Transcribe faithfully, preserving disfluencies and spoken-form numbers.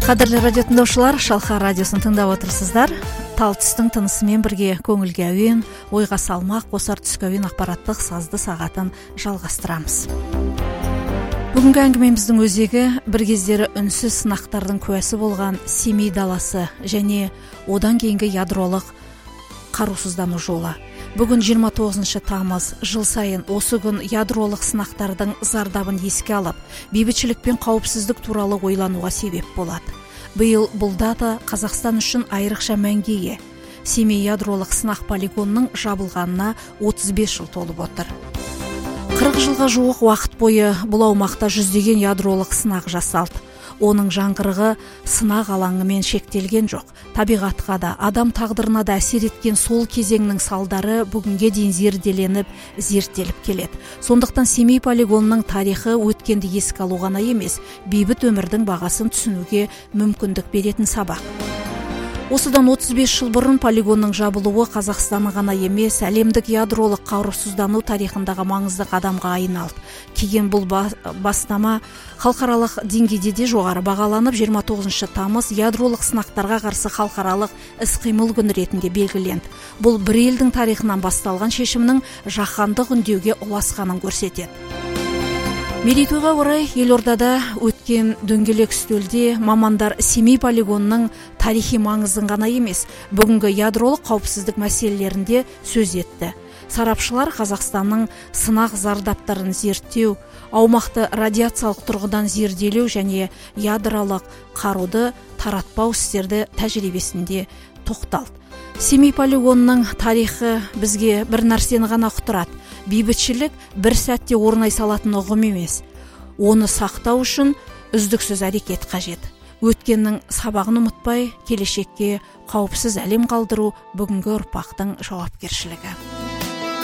Қадірлі радио тыңдаушылар, Шалқар радиосын тыңдап отырсыздар. Тал түстің тынысымен бірге көңілге әуен, ойға салмақ, қосар түскі әуен ақпараттық сазды сағатын жалғастырамыз. Бүгінгі әңгімеміздің өзегі бір кездері үнсіз сынақтардың куәсі болған Семей даласы және одан кейінгі ядролық қарусыздану жолы. Бүгін жиырма тоғызыншы тамыз, жыл сайын осы күн ядролық сынақтардың зардабын еске алып, бейбітшілік пен қауіпсіздік туралы ойлануға себеп болады. Биыл бұл дата Қазақстан үшін айрықша мәнге ие. Семей ядролық сынақ полигонының жабылғанына отыз бес жыл толып отыр. қырық жылға жуық уақыт бойы бұл аумақта жүздеген ядролық сынақ жасалды. Оның жаңғырығы сынақ алаңымен шектелген жоқ. Табиғатқа да, адам тағдырына да әсер еткен сол кезеңнің салдары бүгінге дейін зерделеніп, зерттеліп келеді. Сондықтан Семей полигонының тарихы өткенді еске алу ғана емес, бейбіт өмірдің бағасын түсінуге мүмкіндік беретін сабақ. Осыдан отыз бес жыл бұрын полигонның жабылуы Қазақстанның ғана емес, әлемдік ядролық қарусыздану тарихындағы маңызды қадамға айналды. Кейін бұл бастама халықаралық деңгейде де жоғары бағаланып, жиырма тоғызыншы тамыз ядролық сынақтарға қарсы халықаралық іс-қимыл күні ретінде белгіленді. Бұл бір елдің тарихынан басталған шешімнің жаһандық үндеуге ұласқанын көрсетеді. Мерейтойға орай елордада өткен дөңгелек үстелде мамандар Семей полигонының тарихи маңызын ғана емес, бүгінгі ядролық қауіпсіздік мәселелерінде сөз етті. Сарапшылар Қазақстанның сынақ зардаптарын зерттеу, аумақты радиациялық тұрғыдан зерделеу және ядролық қаруды таратпау істерді тәжірибесінде тоқталды. Семей полигонының тарихы бізге бір нәрсені ғана ұқтырады. Бейбітшілік бір сәтте орнай салатын ұғым емес. Оны сақтау үшін үздіксіз әрекет қажет. Өткеннің сабағын ұмытпай, келешекке қауіпсіз әлем қалдыру бүгінгі ұрпақтың жауапкершілігі.